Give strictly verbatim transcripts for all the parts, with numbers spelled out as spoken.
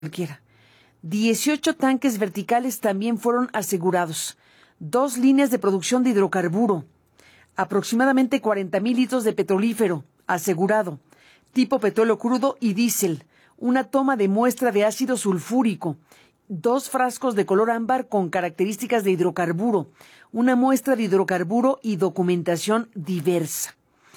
cualquiera. dieciocho tanques verticales también fueron asegurados. Dos líneas de producción de hidrocarburo. Aproximadamente cuarenta mil litros de petrolífero asegurado. Tipo petróleo crudo y diésel. Una toma de muestra de ácido sulfúrico. Dos frascos de color ámbar con características de hidrocarburo. Una muestra de hidrocarburo y documentación diversa.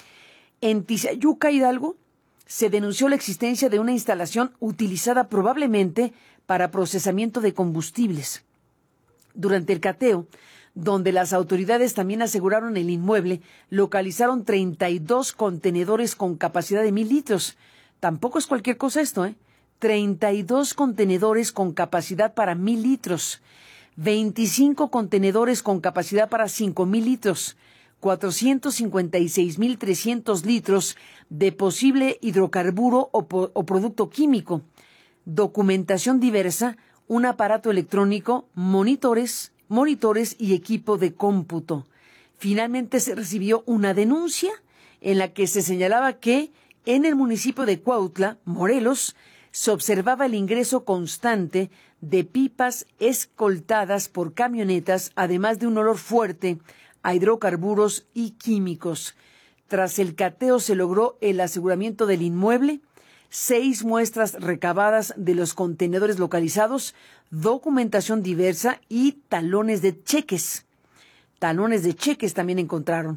En Tizayuca, Hidalgo, se denunció la existencia de una instalación utilizada probablemente para procesamiento de combustibles. Durante el cateo, donde las autoridades también aseguraron el inmueble, localizaron treinta y dos contenedores con capacidad de mil litros. Tampoco es cualquier cosa esto, ¿eh? treinta y dos contenedores con capacidad para mil litros. veinticinco contenedores con capacidad para cinco mil litros. cuatrocientos cincuenta y seis mil trescientos litros de posible hidrocarburo o, o producto químico. Documentación diversa, un aparato electrónico, monitores, monitores y equipo de cómputo. Finalmente se recibió una denuncia en la que se señalaba que en el municipio de Cuautla, Morelos, se observaba el ingreso constante de pipas escoltadas por camionetas, además de un olor fuerte a hidrocarburos y químicos. Tras el cateo se logró el aseguramiento del inmueble, seis muestras recabadas de los contenedores localizados, documentación diversa y talones de cheques. Talones de cheques también encontraron.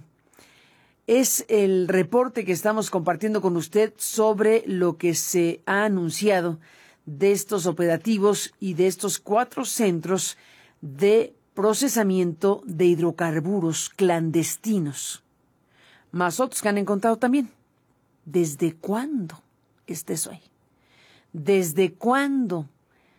Es el reporte que estamos compartiendo con usted sobre lo que se ha anunciado de estos operativos y de estos cuatro centros de procesamiento de hidrocarburos clandestinos. Más otros que han encontrado también. ¿Desde cuándo está eso ahí? ¿Desde cuándo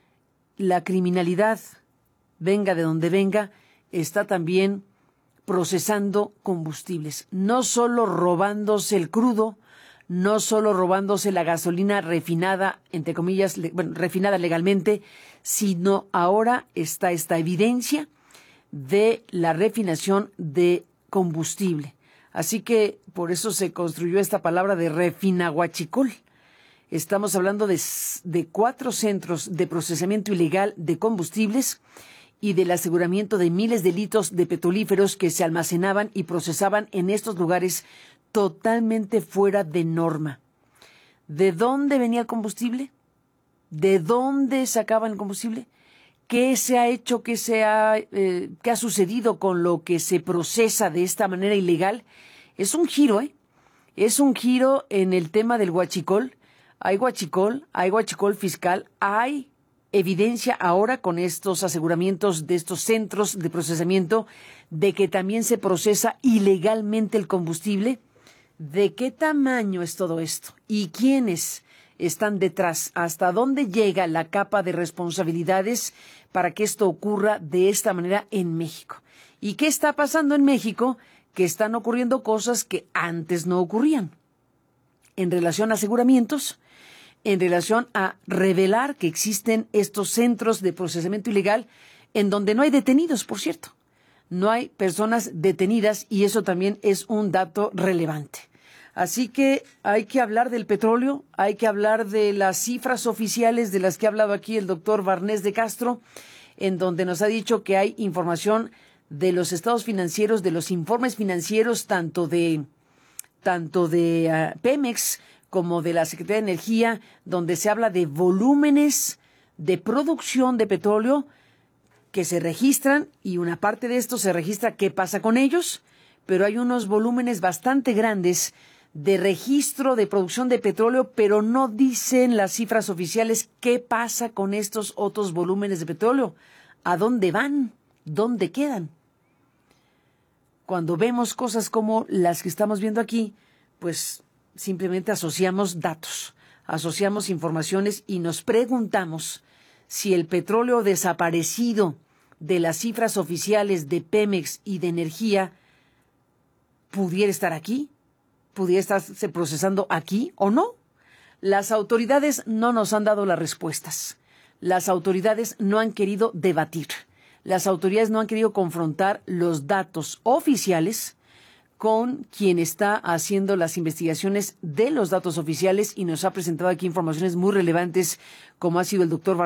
la criminalidad, venga de donde venga, está también procesando combustibles? No solo robándose el crudo, no solo robándose la gasolina refinada, entre comillas, le, bueno, refinada legalmente, sino ahora está esta evidencia de la refinación de combustible. Así que por eso se construyó esta palabra de refinahuachicol. Estamos hablando de, de cuatro centros de procesamiento ilegal de combustibles y del aseguramiento de miles de litros de petrolíferos que se almacenaban y procesaban en estos lugares totalmente fuera de norma. ¿De dónde venía el combustible? ¿De dónde sacaban el combustible? ¿Qué se ha hecho? ¿Qué se ha, eh, qué ha sucedido con lo que se procesa de esta manera ilegal? Es un giro, ¿eh? Es un giro en el tema del huachicol. Hay huachicol, hay huachicol fiscal, hay evidencia ahora con estos aseguramientos de estos centros de procesamiento de que también se procesa ilegalmente el combustible. ¿De qué tamaño es todo esto? ¿Y quiénes están detrás? ¿Hasta dónde llega la capa de responsabilidades para que esto ocurra de esta manera en México? ¿Y qué está pasando en México? Que están ocurriendo cosas que antes no ocurrían. En relación a aseguramientos, en relación a revelar que existen estos centros de procesamiento ilegal en donde no hay detenidos, por cierto. No hay personas detenidas y eso también es un dato relevante. Así que hay que hablar del petróleo, hay que hablar de las cifras oficiales de las que ha hablado aquí el doctor Barnés de Castro, en donde nos ha dicho que hay información de los estados financieros, de los informes financieros, tanto de, tanto de uh, Pemex como de la Secretaría de Energía, donde se habla de volúmenes de producción de petróleo que se registran, y una parte de esto se registra qué pasa con ellos, pero hay unos volúmenes bastante grandes de registro de producción de petróleo, pero no dicen las cifras oficiales qué pasa con estos otros volúmenes de petróleo, a dónde van, dónde quedan. Cuando vemos cosas como las que estamos viendo aquí, pues simplemente asociamos datos, asociamos informaciones y nos preguntamos si el petróleo desaparecido de las cifras oficiales de Pemex y de Energía pudiera estar aquí, pudiera estarse procesando aquí o no. Las autoridades no nos han dado las respuestas. Las autoridades no han querido debatir. Las autoridades no han querido confrontar los datos oficiales con quien está haciendo las investigaciones de los datos oficiales y nos ha presentado aquí informaciones muy relevantes, como ha sido el doctor